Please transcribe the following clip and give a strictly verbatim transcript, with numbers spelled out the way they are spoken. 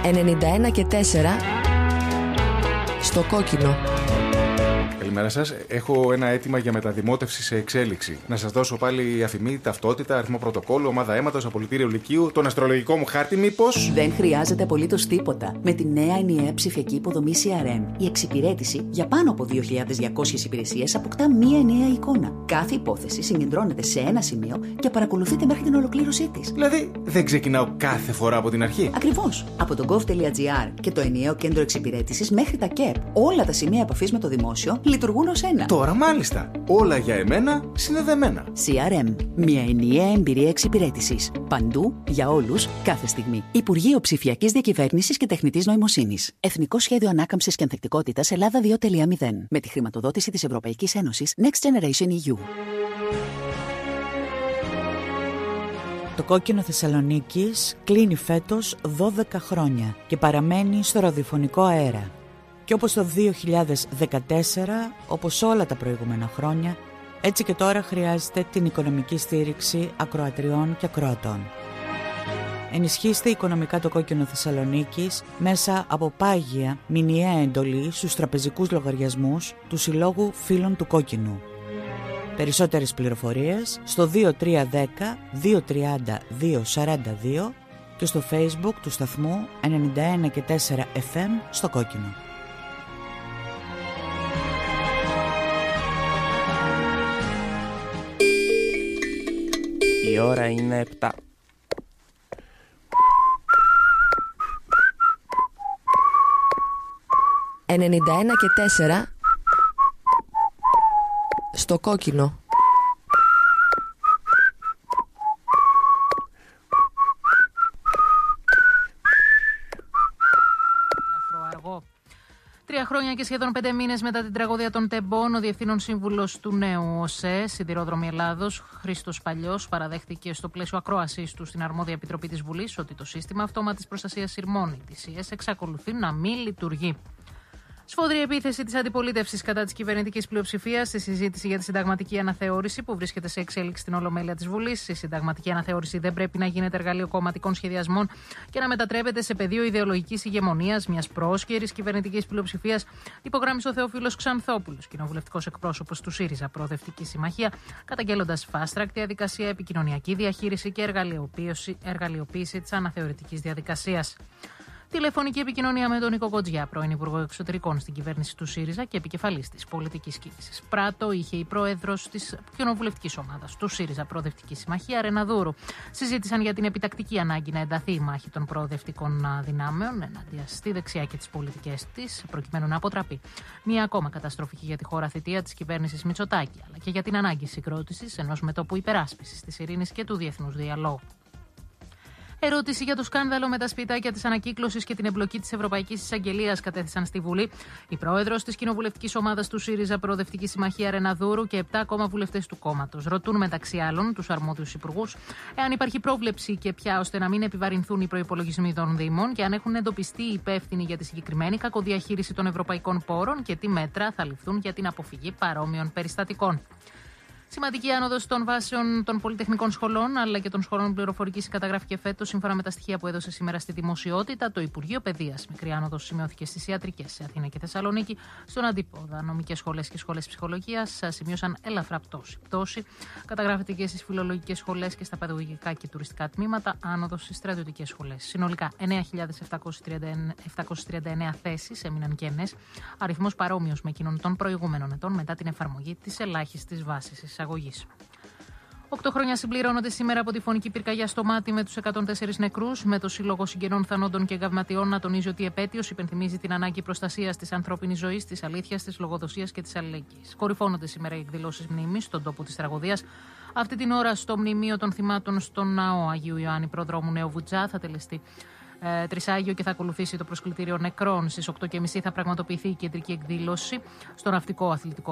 ενενήντα ένα και τέσσερα στο κόκκινο. Καλημέρα σας. Έχω ένα αίτημα για μεταδημότευση σε εξέλιξη. Να σας δώσω πάλι αφημί, ταυτότητα, αριθμό πρωτοκόλλου, ομάδα αίματος, απολυτήριο λυκείου, τον αστρολογικό μου χάρτη, μήπως? Δεν χρειάζεται απολύτως τίποτα. Με τη νέα ενιαία ψηφιακή υποδομή σι αρ εμ, η εξυπηρέτηση για πάνω από δύο χιλιάδες διακόσιες υπηρεσίες αποκτά μία ενιαία εικόνα. Κάθε υπόθεση συγκεντρώνεται σε ένα σημείο και παρακολουθείται μέχρι την ολοκλήρωσή της. Δηλαδή, δεν ξεκινάω κάθε φορά από την αρχή. Ακριβώς. Από το gov.gr και το ενιαίο κέντρο εξυπηρέτησης μέχρι τα ΚΕΠ. Όλα τα σημεία επαφής με το δημόσιο λειτουργούν ως ένα. Τώρα μάλιστα. Όλα για εμένα συνδεδεμένα. σι αρ εμ. Μια ενιαία εμπειρία εξυπηρέτησης. Παντού, για όλους, κάθε στιγμή. Υπουργείο Ψηφιακής Διακυβέρνησης και Τεχνητής Νοημοσύνης. Εθνικό Σχέδιο Ανάκαμψης και Ανθεκτικότητας Ελλάδα δύο κόμμα μηδέν. Με τη χρηματοδότηση της Ευρωπαϊκής Ένωσης Next Generation ι γιου. Το Κόκκινο Θεσσαλονίκης κλείνει φέτος δώδεκα χρόνια και παραμένει στο ραδιοφωνικό αέρα. Και όπως το δύο χιλιάδες δεκατέσσερα, όπως όλα τα προηγούμενα χρόνια, έτσι και τώρα χρειάζεται την οικονομική στήριξη ακροατριών και ακροατών. Ενισχύστε οικονομικά το Κόκκινο Θεσσαλονίκης μέσα από πάγια μηνιαία εντολή στους τραπεζικούς λογαριασμούς του Συλλόγου Φίλων του Κόκκινου. Περισσότερες πληροφορίες στο δύο τρία ένα μηδέν δύο τρία μηδέν δύο τέσσερα δύο και στο Facebook του σταθμού ενενήντα ένα και τέσσερα εφ εμ στο Κόκκινο. Η ώρα είναι επτά. ενενήντα ένα και τέσσερα στο κόκκινο. Τρία χρόνια και σχεδόν πέντε μήνες μετά την τραγωδία των Τεμπών, ο Διευθύνων Σύμβουλος του νέου ΟΣΕ, Σιδηρόδρομοι Ελλάδος, Χρήστος Παλιός, παραδέχτηκε στο πλαίσιο ακρόασής του στην Αρμόδια Επιτροπή της Βουλής ότι το σύστημα αυτόματης προστασίας σειρμών, η τι σι ες, εξακολουθεί να μην λειτουργεί. Σφόδρη επίθεση της αντιπολίτευσης κατά της κυβερνητικής πλειοψηφίας στη συζήτηση για τη συνταγματική αναθεώρηση που βρίσκεται σε εξέλιξη στην Ολομέλεια της Βουλής. Η συνταγματική αναθεώρηση δεν πρέπει να γίνεται εργαλείο κομματικών σχεδιασμών και να μετατρέπεται σε πεδίο ιδεολογικής ηγεμονίας μιας πρόσκαιρης κυβερνητικής πλειοψηφίας, υπογράμμισε ο Θεόφιλος Ξανθόπουλος, κοινοβουλευτικός εκπρόσωπος του ΣΥΡΙΖΑ Προοδευτική Συμμαχία, καταγγέλλοντας fast track διαδικασία, επικοινωνιακή διαχείριση και εργαλειοποίηση, εργαλειοποίηση της αναθεωρητικής διαδικασίας. Τηλεφωνική επικοινωνία με τον Νίκο Κοντζιά, πρώην Υπουργό Εξωτερικών στην κυβέρνηση του ΣΥΡΙΖΑ και επικεφαλής της πολιτικής κίνησης Πράτο, είχε η πρόεδρος της κοινοβουλευτικής ομάδας του ΣΥΡΙΖΑ Προοδευτική Συμμαχία, Ρένα Δούρου. Συζήτησαν για την επιτακτική ανάγκη να ενταθεί η μάχη των προοδευτικών δυνάμεων ενάντια στη δεξιά και τις πολιτικές της, προκειμένου να αποτραπεί μια ακόμα καταστροφική για τη χώρα θητεία της κυβέρνησης Μητσοτάκη, αλλά και για την ανάγκη συγκρότησης ενός μετώπου υπεράσπισης της ειρήνης και του διεθνούς διαλόγου. Ερώτηση για το σκάνδαλο με τα σπιτάκια της ανακύκλωσης και την εμπλοκή της Ευρωπαϊκής Εισαγγελίας κατέθεσαν στη Βουλή η πρόεδρος της κοινοβουλευτικής ομάδας του ΣΥΡΙΖΑ Προοδευτική Συμμαχία, Ρένα Δούρου, και επτά ακόμα βουλευτές του κόμματος. Ρωτούν μεταξύ άλλων τους αρμόδιους υπουργούς εάν υπάρχει πρόβλεψη και πια ώστε να μην επιβαρυνθούν οι προϋπολογισμοί των Δήμων και αν έχουν εντοπιστεί οι υπεύθυνοι για τη συγκεκριμένη κακοδιαχείριση των ευρωπαϊκών πόρων και τι μέτρα θα ληφθούν για την αποφυγή παρόμοιων περιστατικών. Σημαντική άνοδος των βάσεων των πολυτεχνικών σχολών αλλά και των σχολών πληροφορικής καταγράφηκε φέτος, σύμφωνα με τα στοιχεία που έδωσε σήμερα στη δημοσιότητα το Υπουργείο Παιδείας. Μικρή άνοδος σημειώθηκε στις ιατρικές σε Αθήνα και Θεσσαλονίκη. Στον αντίποδα, νομικές σχολές και σχολές ψυχολογίας σημείωσαν ελαφρά πτώση. Πτώση καταγράφεται και στις φιλολογικές σχολές και στα παιδαγωγικά και τουριστικά τμήματα, άνοδος στις στρατιωτικές σχολές. Συνολικά εννέα χιλιάδες επτακόσιες τριάντα εννέα θέσεις έμειναν κενές, αριθμός παρόμοιος με εκείνον των προηγούμενων ετών μετά την εφαρμογή της ελάχιστης βάσης εισαγωγής. Οκτώ χρόνια συμπληρώνονται σήμερα από τη φωνική πυρκαγιά στο Μάτι με τους εκατόν τέσσερις νεκρούς, με το Σύλλογο Συγγενών Θανόντων και Γαυματιών να τονίζει ότι η επέτειος υπενθυμίζει την ανάγκη προστασίας της ανθρώπινης ζωής, της αλήθειας, της λογοδοσίας και της αλληλεγγύης. Κορυφώνονται σήμερα οι εκδηλώσεις μνήμης στον τόπο της τραγωδίας. Αυτή την ώρα στο Μνημείο των Θυμάτων στον Ναό Αγίου Ιωάννη Προδρόμου Νέο Βουτζά θα τελεστεί ε, τρισάγιο και θα ακολουθήσει το προσκλητήριο νεκρών. Στις οκτώ και μισή θα πραγματοποιηθεί η κεντρική εκδήλωση στο Ναυτικό Αθλητικό